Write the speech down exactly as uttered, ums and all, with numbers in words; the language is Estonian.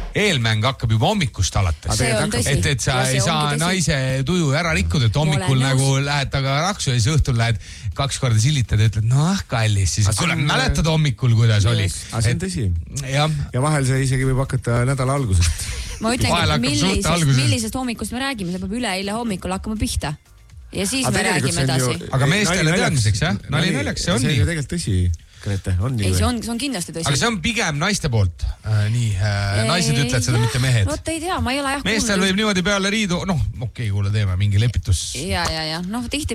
eelmäng hakkab juba hommikust alates. Et, et sa ei saa naise tuju ära rikkuda, et hommikul nagu lähed taga raksu ja siis õhtul lähed kaks korda sillitad ja ütled, noh kallis, siis kuule, mäletad hommikul, kuidas oli. Aga see on tõsi. Ja, ja vahel see isegi võib hakata nädala algusest. Ma ütlengi, millisest, millisest hommikust me räägime, see peab üle eile hommikul hakkama pihta. Ja siis aga me räägime edasi. Ju, aga meestele teadmiseks, jah? Nali naljaks, see on see nii. See on tegelikult tõsi, Grete, on nii. Ei, see on, see on kindlasti tõsi. Aga see on pigem naiste poolt. Äh, nii, äh, naised ei, ütlevad seda, jah, mitte mehed. Vot ei tea, ma ei ole jah meestel võib niimoodi peale riidu, noh, okei, kuule teeme mingi lepitus. Ja, ja, ja, noh, tihti